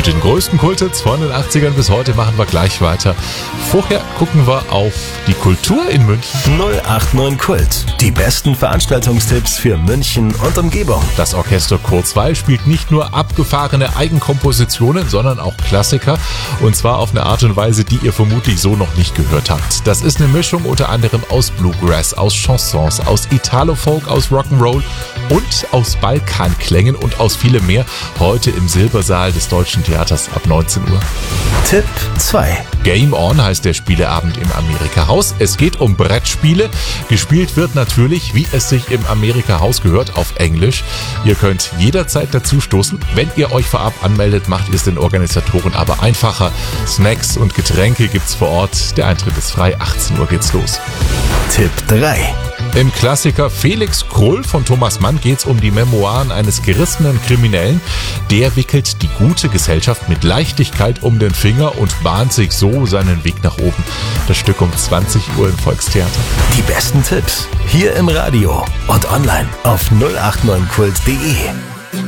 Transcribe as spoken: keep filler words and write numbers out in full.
Mit den größten Kulthits von den achtzigern bis heute machen wir gleich weiter. Vorher gucken wir auf die Kultur in München. null acht neun Kult. Die besten Veranstaltungstipps für München und Umgebung. Das Orchester Kurzweil spielt nicht nur abgefahrene Eigenkompositionen, sondern auch Klassiker. Und zwar auf eine Art und Weise, die ihr vermutlich so noch nicht gehört habt. Das ist eine Mischung unter anderem aus Bluegrass, aus Chansons, aus Italo-Folk, aus Rock'n'Roll und aus Balkanklängen und aus vielem mehr. Heute im Silbersaal des Deutschen Theaters ab neunzehn Uhr. Tipp zwei. Game On heißt der Spieleabend im Amerika-Haus. Es geht um Brettspiele. Gespielt wird natürlich, wie es sich im Amerika-Haus gehört, auf Englisch. Ihr könnt jederzeit dazu stoßen. Wenn ihr euch vorab anmeldet, macht ihr es den Organisatoren aber einfacher. Snacks und Getränke gibt's vor Ort. Der Eintritt ist frei. achtzehn Uhr geht's los. Tipp drei. Im Klassiker Felix Krull von Thomas Mann geht's um die Memoiren eines gerissenen Kriminellen. Der wickelt die gute Gesellschaft mit Leichtigkeit um den Finger und bahnt sich so seinen Weg nach oben. Das Stück um zwanzig Uhr im Volkstheater. Die besten Tipps hier im Radio und online auf null acht neun kult punkt de.